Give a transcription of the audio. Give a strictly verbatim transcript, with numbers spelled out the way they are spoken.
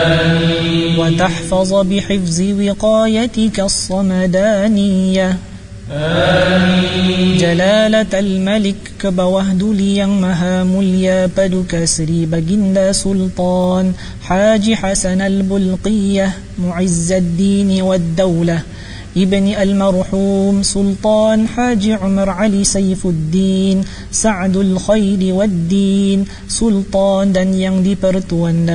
وتحفظ بحفظ وقايتك الصمدانية. جلالة الملك كبوهدل yang maha mulia paduka Sri Baginda Sultan Haji Hasan al-Bulqiyah Mu'izzaddin wad-Daulah ibni al-marhum Sultan Haji Umar Ali Saifuddin Sa'dul Khairi wad-Din Sultan dan yang dipertuan